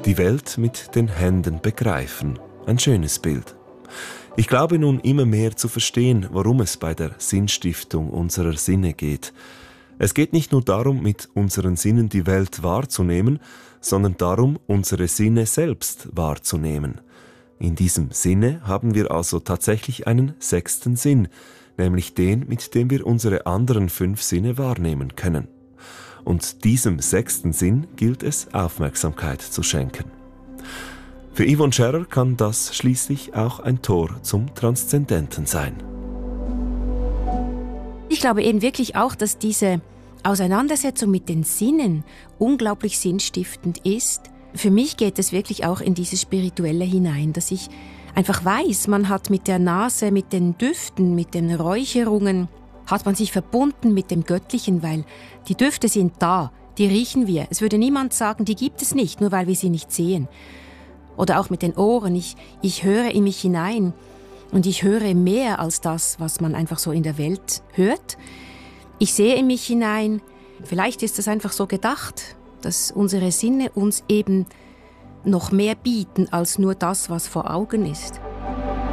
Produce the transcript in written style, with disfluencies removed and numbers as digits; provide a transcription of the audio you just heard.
Die Welt mit den Händen begreifen. Ein schönes Bild. Ich glaube nun immer mehr zu verstehen, worum es bei der Sinnstiftung unserer Sinne geht. Es geht nicht nur darum, mit unseren Sinnen die Welt wahrzunehmen, sondern darum, unsere Sinne selbst wahrzunehmen. In diesem Sinne haben wir also tatsächlich einen 6. Sinn, nämlich den, mit dem wir unsere anderen 5 Sinne wahrnehmen können. Und diesem 6. Sinn gilt es, Aufmerksamkeit zu schenken. Für Yvonne Scherrer kann das schließlich auch ein Tor zum Transzendenten sein. Ich glaube eben wirklich auch, dass diese Auseinandersetzung mit den Sinnen unglaublich sinnstiftend ist. Für mich geht es wirklich auch in dieses Spirituelle hinein, dass ich einfach weiß, man hat mit der Nase, mit den Düften, mit den Räucherungen, hat man sich verbunden mit dem Göttlichen, weil die Düfte sind da, die riechen wir. Es würde niemand sagen, die gibt es nicht, nur weil wir sie nicht sehen. Oder auch mit den Ohren, ich höre in mich hinein und ich höre mehr als das, was man einfach so in der Welt hört. Ich sehe in mich hinein, vielleicht ist das einfach so gedacht, dass unsere Sinne uns eben noch mehr bieten als nur das, was vor Augen ist.